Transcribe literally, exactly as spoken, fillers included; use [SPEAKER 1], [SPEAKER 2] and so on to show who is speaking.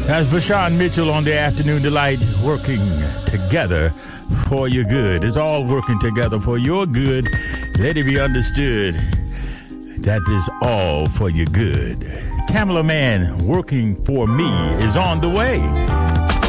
[SPEAKER 1] That's Vashawn Mitchell on the Afternoon Delight, working together for your good. It's all working together for your good. Let it be understood that is all for your good. Tamala Man, working for me, is on the way.